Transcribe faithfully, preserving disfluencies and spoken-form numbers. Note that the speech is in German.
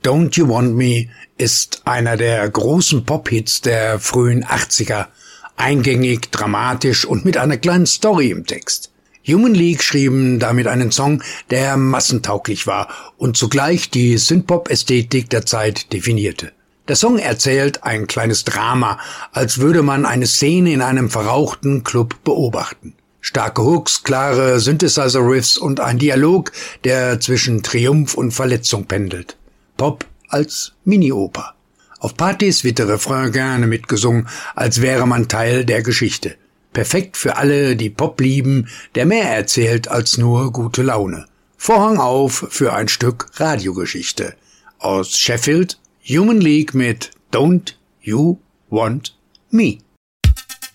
Don't You Want Me ist einer der großen Pop-Hits der frühen achtziger. Eingängig, dramatisch und mit einer kleinen Story im Text. Human League schrieben damit einen Song, der massentauglich war und zugleich die Synthpop-Ästhetik der Zeit definierte. Der Song erzählt ein kleines Drama, als würde man eine Szene in einem verrauchten Club beobachten. Starke Hooks, klare Synthesizer-Riffs und ein Dialog, der zwischen Triumph und Verletzung pendelt. Pop als Mini-Oper. Auf Partys wird der Refrain gerne mitgesungen, als wäre man Teil der Geschichte. Perfekt für alle, die Pop lieben, der mehr erzählt als nur gute Laune. Vorhang auf für ein Stück Radiogeschichte. Aus Sheffield, Human League mit Don't You Want Me.